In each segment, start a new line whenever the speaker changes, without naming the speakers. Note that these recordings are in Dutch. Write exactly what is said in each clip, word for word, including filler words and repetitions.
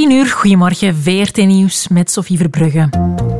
tien uur, goedemorgen, V R T Nieuws met Sophie Verbrugge.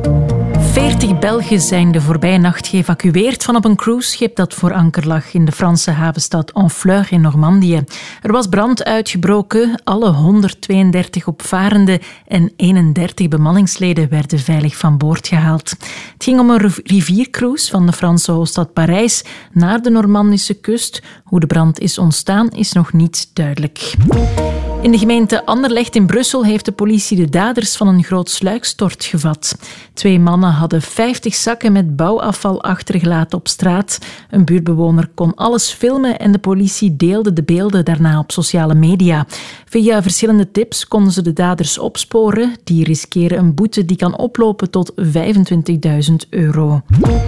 veertig Belgen zijn de voorbije nacht geëvacueerd van op een cruiseschip dat voor anker lag in de Franse havenstad Honfleur in Normandië. Er was brand uitgebroken, alle honderdtweeëndertig opvarenden en eenendertig bemanningsleden werden veilig van boord gehaald. Het ging om een riviercruise van de Franse hoofdstad Parijs naar de Normandische kust. Hoe de brand is ontstaan is nog niet duidelijk. In de gemeente Anderlecht in Brussel heeft de politie de daders van een groot sluikstort gevat. Twee mannen hadden vijftig zakken met bouwafval achtergelaten op straat. Een buurtbewoner kon alles filmen en de politie deelde de beelden daarna op sociale media. Via verschillende tips konden ze de daders opsporen. Die riskeren een boete die kan oplopen tot vijfentwintigduizend euro.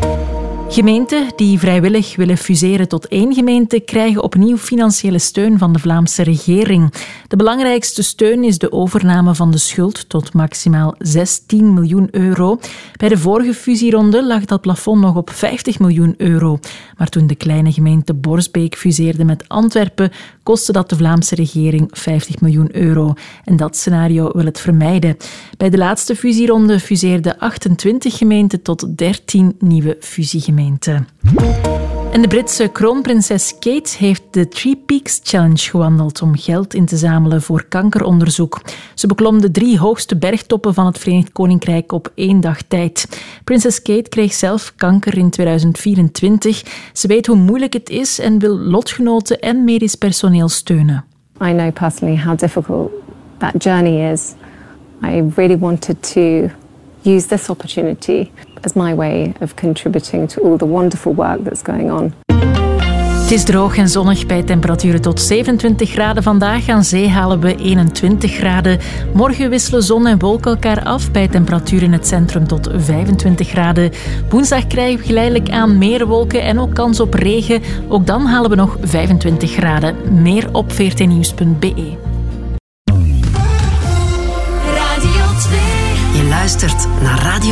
Gemeenten die vrijwillig willen fuseren tot één gemeente krijgen opnieuw financiële steun van de Vlaamse regering. De belangrijkste steun is de overname van de schuld tot maximaal zestien miljoen euro. Bij de vorige fusieronde lag dat plafond nog op vijftig miljoen euro. Maar toen de kleine gemeente Borsbeek fuseerde met Antwerpen, kostte dat de Vlaamse regering vijftig miljoen euro. En dat scenario wil het vermijden. Bij de laatste fusieronde fuseerden achtentwintig gemeenten tot dertien nieuwe fusiegemeenten. En de Britse kroonprinses Kate heeft de Three Peaks Challenge gewandeld om geld in te zamelen voor kankeronderzoek. Ze beklom de drie hoogste bergtoppen van het Verenigd Koninkrijk op één dag tijd. Prinses Kate kreeg zelf kanker in tweeduizend vierentwintig. Ze weet hoe moeilijk het is en wil lotgenoten en medisch personeel steunen.
I know personally how difficult that journey is. I really wanted to use this opportunity as my way of contributing to all the wonderful work that's going on.
Het is droog en zonnig bij temperaturen tot zevenentwintig graden vandaag. Aan zee halen we eenentwintig graden. Morgen wisselen zon en wolken elkaar af bij temperaturen in het centrum tot vijfentwintig graden. Woensdag krijgen we geleidelijk aan meer wolken en ook kans op regen. Ook dan halen we nog vijfentwintig graden. Meer op v r t nieuws punt b e.
Je luistert naar Radio